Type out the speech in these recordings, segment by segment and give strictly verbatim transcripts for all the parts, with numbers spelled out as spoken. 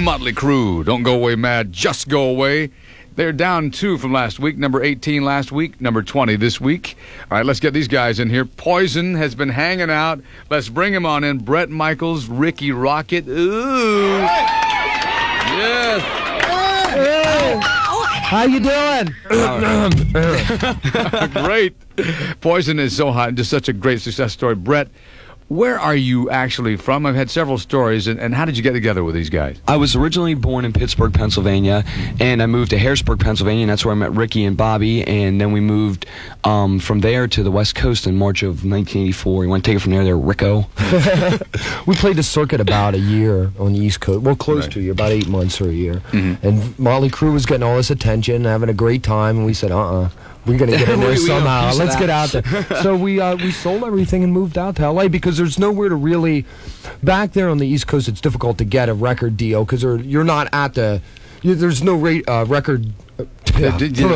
Motley Crue. Don't go away mad, just go away. They're down two from last week. Number eighteen last week, number twenty this week. All right, let's get these guys in here. Poison has been hanging out. Let's bring him on in. Bret Michaels, Ricky Rocket. Ooh. Yes. Hey. How you doing? Great. Poison is so hot. Just such a great success story. Bret, where are you actually from? I've had several stories, and, and how did you get together with these guys? I was originally born in Pittsburgh, Pennsylvania, and I moved to Harrisburg, Pennsylvania, and that's where I met Ricky and Bobby, and then we moved um, from there to the West Coast in March of nineteen eighty-four. You want to take it from there, there, Rico? We played the circuit about a year on the East Coast. Well, close Right. to a year, about eight months or a year. Mm-hmm. And Motley Crue was getting all this attention, having a great time, and we said, uh-uh. We're going to get in there We- we don't somehow. use Let's that. get out there. So we uh, we sold everything and moved out to L A because there's nowhere to really... Back there on the East Coast, it's difficult to get a record deal because you're not at the... You, there's no ra- uh, record... Yeah, did you-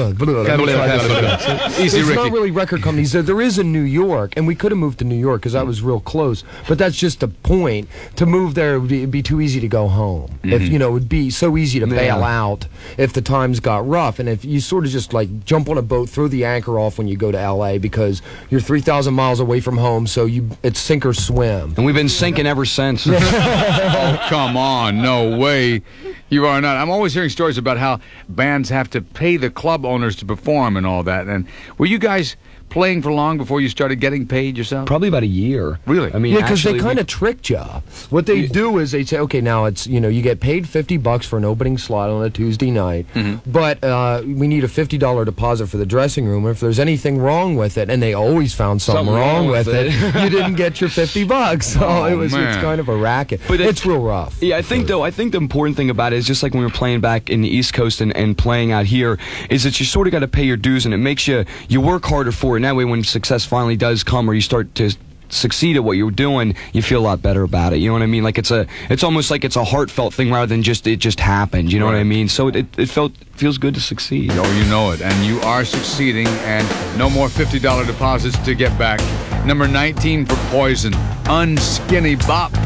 Easy, It's Ricky. not really record companies. There, there is in New York, and we could have moved to New York because that was real close. But that's just the point. To move there, it would be, it'd be too easy to go home. If you know, it would be so easy to bail Yeah. out if the times got rough. And if you sort of just like jump on a boat, throw the anchor off when you go to L A because you're three thousand miles away from home, so you it's sink or swim. And we've been sinking ever since. Oh, come on. No way. You are not. I'm always hearing stories about how bands have to pay the club owners to perform and all that. And were you guys playing for long before you started getting paid yourself? Probably about a year. Really? I mean, Yeah, because they actually, kind we- of tricked you. What they do is they say, okay, now it's, you know, you get paid fifty bucks for an opening slot on a Tuesday night, but uh, we need a fifty dollar deposit for the dressing room. If there's anything wrong with it, and they always found something, Something wrong, wrong with with it, it. you didn't get your fifty bucks. So Oh, it was it's man. kind of a racket. But it's, it's- real rough. Yeah, I think though, I think the important thing about it is just like when we were playing back in the East Coast and, and playing out here, is that you sort of got to pay your dues, and it makes you you work harder for it. And that way, when success finally does come, or you start to succeed at what you're doing, you feel a lot better about it. You know what I mean? Like it's a, it's almost like it's a heartfelt thing rather than just it just happened. You know Right. what I mean? So it it, it felt feels good to succeed. Oh, you know it. And you are succeeding, and no more fifty dollar deposits to get back. Number nineteen for Poison, Unskinny Bop.